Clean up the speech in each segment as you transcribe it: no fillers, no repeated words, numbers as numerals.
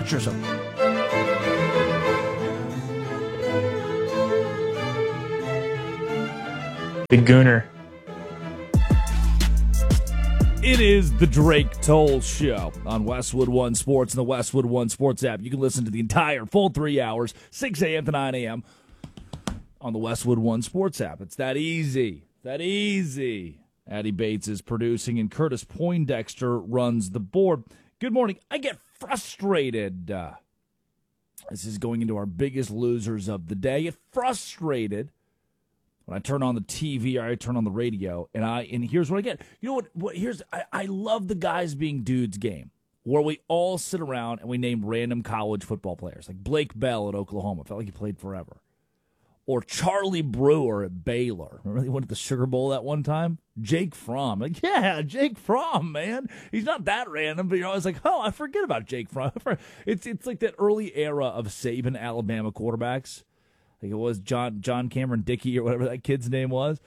Archerism. Big Gooner. It is the Drake Toll Show on Westwood One Sports and the Westwood One Sports app. You can listen to the entire full 3 hours, 6 a.m. to 9 a.m. on the Westwood One Sports app. It's that easy. That easy. Addie Bates is producing, and Curtis Poindexter runs the board. Good morning. I get frustrated. This is going into our biggest losers of the day. I get frustrated when I turn on the TV or I turn on the radio, and here's what I get. You know what I love the Guys Being Dudes game, where we all sit around and we name random college football players, like Blake Bell at Oklahoma. Felt like he played forever. Or Charlie Brewer at Baylor. Remember he went to the Sugar Bowl that one time? Jake Fromm. Like, yeah, Jake Fromm, man. He's not that random, but you're always like, oh, I forget about Jake Fromm. It's like that early era of Saban Alabama quarterbacks. I think it was John Cameron Dickey or whatever that kid's name was.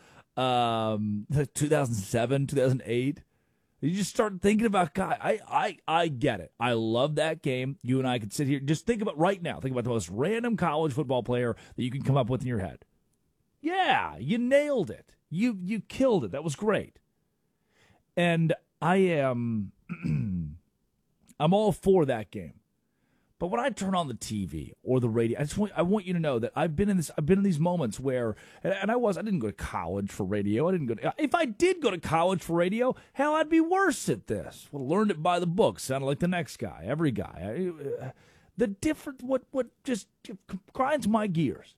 2007, 2008. You just start thinking about, God, I get it. I love that game. You and I could sit here. Just think about right now. Think about the most random college football player that you can come up with in your head. Yeah, you nailed it. You killed it. That was great. And I'm all for that game. But when I turn on the TV or the radio, I want you to know that I've been in these moments where, and I didn't go to college for radio. If I did go to college for radio, hell, I'd be worse at this. Would have learned it by the book. Sounded like the next guy, every guy. The different, what just grinds my gears.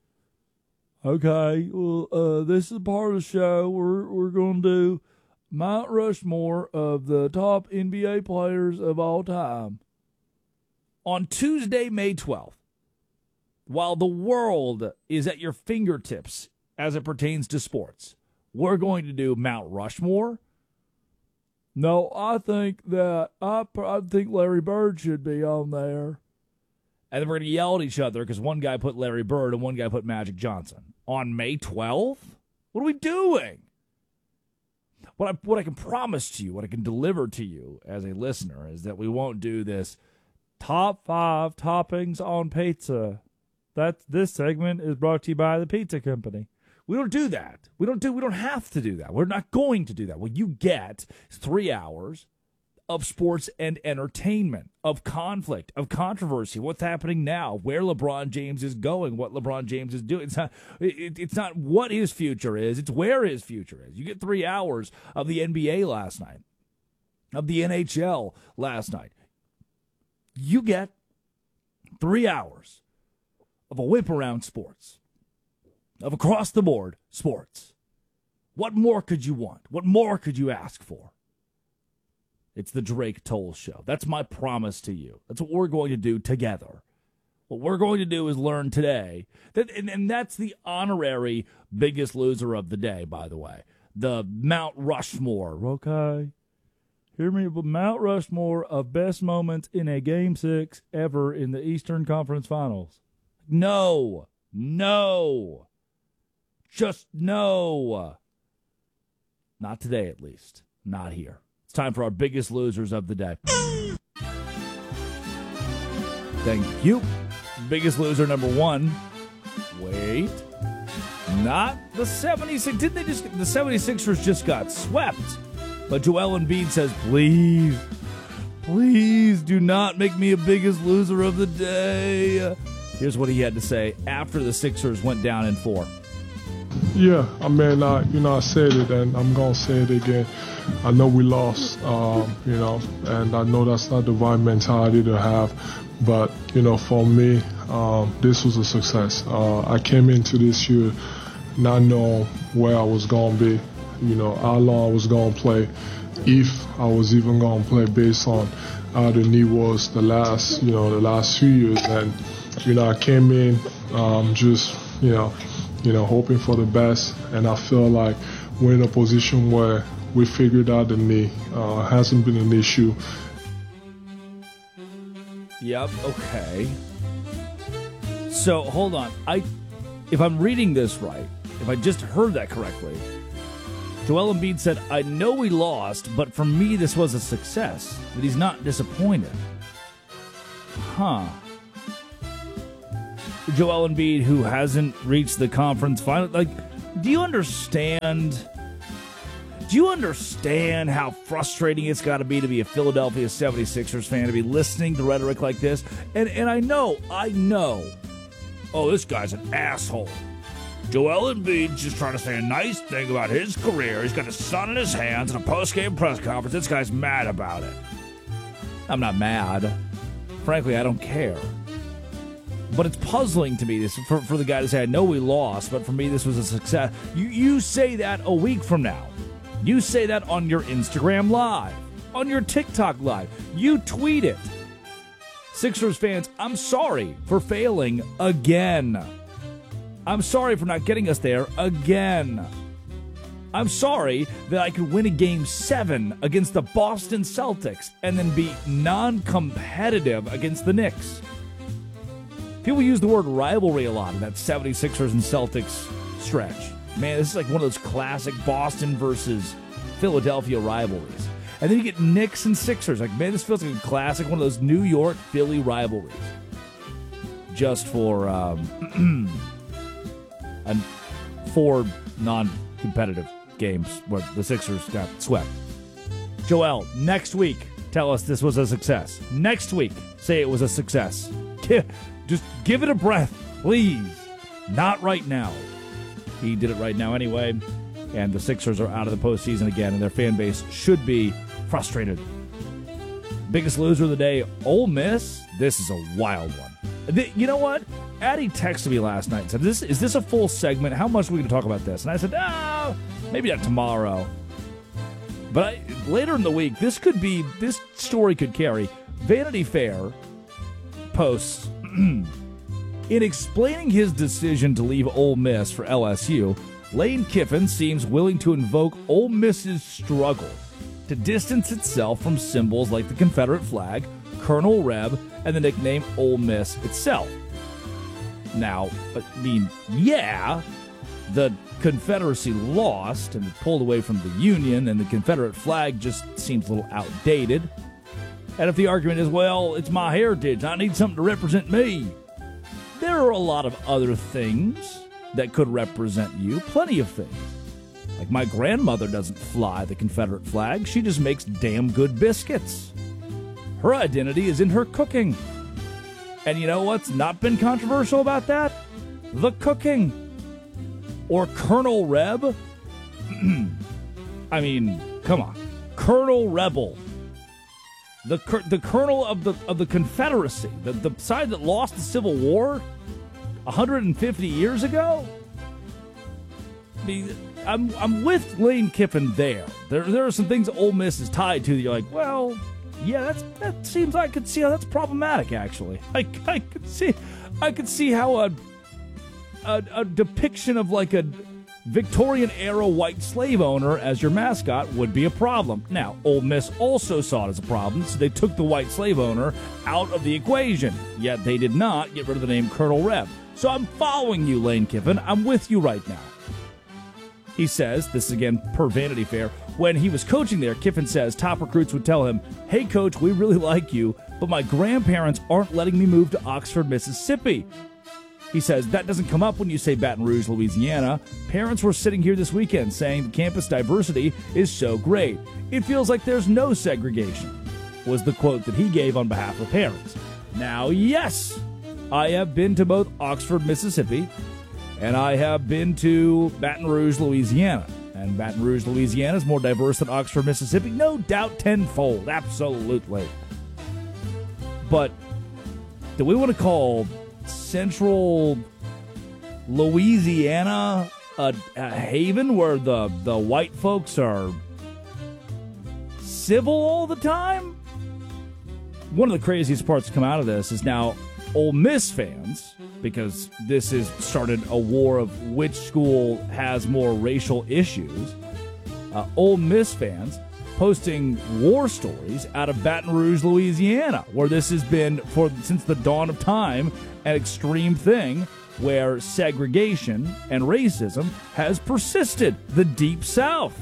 Okay, well, this is part of the show. We're going to do Mount Rushmore of the top NBA players of all time. On Tuesday, May 12th, while the world is at your fingertips as it pertains to sports, we're going to do Mount Rushmore. No, I think Larry Bird should be on there. And then we're going to yell at each other because one guy put Larry Bird and one guy put Magic Johnson. On May 12th? What are we doing? What I can promise to you, what I can deliver to you as a listener is that we won't do this Top 5 toppings on pizza. This segment is brought to you by the pizza company. We don't do that. We don't have to do that. We're not going to do that. What you get is 3 hours of sports and entertainment, of conflict, of controversy, what's happening now, where LeBron James is going, what LeBron James is doing. It's not what his future is, it's where his future is. You get 3 hours of the NBA last night, of the NHL last night. You get 3 hours of a whip-around sports, of across-the-board sports. What more could you want? What more could you ask for? It's the Drake Toll Show. That's my promise to you. That's what we're going to do together. What we're going to do is learn today. And that's the honorary biggest loser of the day, by the way. The Mount Rushmore, okay? Hear me, Mount Rushmore of best moments in a Game 6 ever in the Eastern Conference Finals. No. Just no. Not today, at least. Not here. It's time for our biggest losers of the day. Thank you. Biggest loser number 1. Wait. Not the 76ers. Didn't they just... The 76ers just got swept. But Joel Embiid says, please do not make me a biggest loser of the day. Here's what he had to say after the Sixers went down in 4. Yeah, I mean, I said it, and I'm going to say it again. I know we lost, and I know that's not the right mentality to have. But, for me, this was a success. I came into this year not knowing where I was going to be. How long I was going to play, if I was even going to play based on how the knee was the last few years. And, I came in hoping for the best. And I feel like we're in a position where we figured out the knee. Hasn't been an issue. Yep, okay. So, hold on. If I'm reading this right, if I just heard that correctly, Joel Embiid said, I know we lost, but for me this was a success, that he's not disappointed. Joel Embiid, who hasn't reached the conference final. Like, do you understand? Do you understand how frustrating it's got to be a Philadelphia 76ers fan to be listening to rhetoric like this? And I know. Oh, this guy's an asshole. Joel Embiid's just trying to say a nice thing about his career. He's got his son in his hands in a post-game press conference. This guy's mad about it. I'm not mad. Frankly, I don't care. But it's puzzling to me this for the guy to say, I know we lost, but for me this was a success. You say that a week from now. You say that on your Instagram Live, on your TikTok Live. You tweet it. Sixers fans, I'm sorry for failing again. I'm sorry for not getting us there again. I'm sorry that I could win a Game 7 against the Boston Celtics and then be non-competitive against the Knicks. People use the word rivalry a lot in that 76ers and Celtics stretch. Man, this is like one of those classic Boston versus Philadelphia rivalries. And then you get Knicks and Sixers. Like, man, this feels like a classic, one of those New York-Philly rivalries. Just for 4 non-competitive games where the Sixers got swept. Joel, next week, tell us this was a success. Next week, say it was a success. Just give it a breath, please. Not right now. He did it right now anyway, and the Sixers are out of the postseason again, and their fan base should be frustrated. Biggest loser of the day, Ole Miss. This is a wild one. You know what? Addie texted me last night and said, is this a full segment? How much are we going to talk about this? And I said, maybe not tomorrow. But later in the week, this story could carry. Vanity Fair posts, in explaining his decision to leave Ole Miss for LSU, Lane Kiffin seems willing to invoke Ole Miss's struggle to distance itself from symbols like the Confederate flag, Colonel Reb, and the nickname Ole Miss itself. Now, I mean, yeah, the Confederacy lost and pulled away from the Union, and the Confederate flag just seems a little outdated. And if the argument is, well, it's my heritage, I need something to represent me, there are a lot of other things that could represent you, plenty of things. Like my grandmother doesn't fly the Confederate flag, she just makes damn good biscuits. Her identity is in her cooking. And you know what's not been controversial about that? The cooking. Or Colonel Reb. I mean, come on. Colonel Rebel. The colonel of the Confederacy. The side that lost the Civil War 150 years ago? I mean, I'm with Lane Kiffin there. There are some things Ole Miss is tied to that you're like, well, yeah, that seems I could see how that's problematic. Actually, I could see how a depiction of like a Victorian era white slave owner as your mascot would be a problem. Now, Ole Miss also saw it as a problem, so they took the white slave owner out of the equation. Yet they did not get rid of the name Colonel Reb. So I'm following you, Lane Kiffin. I'm with you right now. He says, this is again per Vanity Fair, when he was coaching there, Kiffin says top recruits would tell him, hey, coach, we really like you, but my grandparents aren't letting me move to Oxford, Mississippi. He says, that doesn't come up when you say Baton Rouge, Louisiana. Parents were sitting here this weekend saying the campus diversity is so great. It feels like there's no segregation, was the quote that he gave on behalf of parents. Now, yes, I have been to both Oxford, Mississippi, and I have been to Baton Rouge, Louisiana. And Baton Rouge, Louisiana is more diverse than Oxford, Mississippi. No doubt tenfold. Absolutely. But do we want to call Central Louisiana a haven where the white folks are civil all the time? One of the craziest parts to come out of this is now Ole Miss fans, because this has started a war of which school has more racial issues. Ole Miss fans posting war stories out of Baton Rouge, Louisiana, where this has been, since the dawn of time, an extreme thing where segregation and racism has persisted, the Deep South.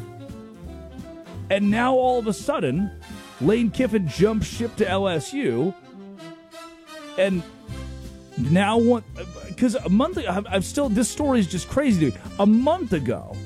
And now all of a sudden, Lane Kiffin jumps ship to LSU And now, because a month ago, I've still, this story is just crazy, dude. A month ago,